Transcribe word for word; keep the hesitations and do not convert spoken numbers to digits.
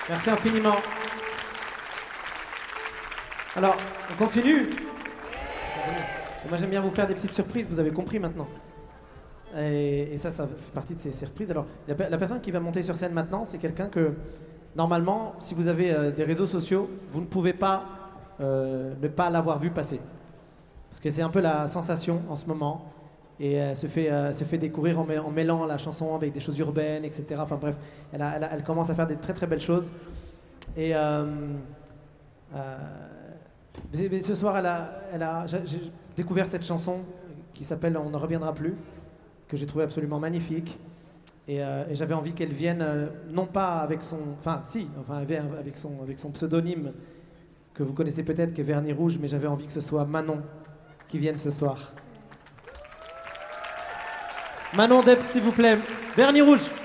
Merci infiniment. Alors, on continue. Moi, j'aime bien vous faire des petites surprises, vous avez compris maintenant. Et, et ça, ça fait partie de ces surprises. Alors, la, la personne qui va monter sur scène maintenant, c'est quelqu'un que, normalement, si vous avez euh, des réseaux sociaux, vous ne pouvez pas euh, ne pas l'avoir vu passer. Parce que c'est un peu la sensation en ce moment. Et elle se fait, euh, se fait découvrir en, en mêlant la chanson avec des choses urbaines, et cetera. Enfin bref, elle, a, elle, a, elle commence à faire des très très belles choses. Et euh, euh, mais, mais ce soir, elle a, elle a, j'ai découvert cette chanson qui s'appelle On ne reviendra plus, que j'ai trouvé absolument magnifique. Et, euh, et j'avais envie qu'elle vienne, euh, non pas avec son, enfin si, enfin avec son, avec son pseudonyme que vous connaissez peut-être, qui est Vernis Rouge, mais j'avais envie que ce soit Manon qui vienne ce soir. Manon Debs, s'il vous plaît. Vernis Rouge.